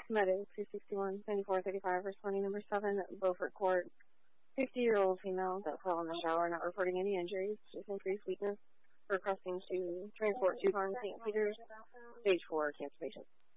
Medic 261 7435 responding number 7 Beaufort Court. 50-year-old female that fell in the shower, not reporting any injuries, just increased weakness, requesting to transport to Farm St. Peter's, stage 4 cancer patient.